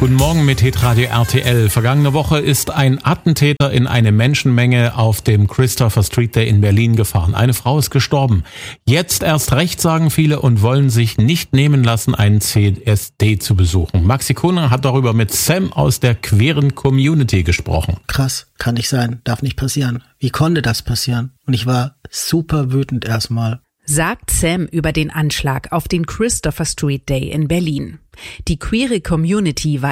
Guten Morgen mit Hitradio RTL. Vergangene Woche ist ein Attentäter in eine Menschenmenge auf dem Christopher Street Day in Berlin gefahren. Eine Frau ist gestorben. Jetzt erst recht, sagen viele, und wollen sich nicht nehmen lassen, einen CSD zu besuchen. Maxi Kuhner hat darüber mit Sam aus der queeren Community gesprochen. Krass, kann nicht sein, darf nicht passieren. Wie konnte das passieren? Und ich war super wütend erstmal. Sagt Sam über den Anschlag auf den Christopher Street Day in Berlin. Die queere Community war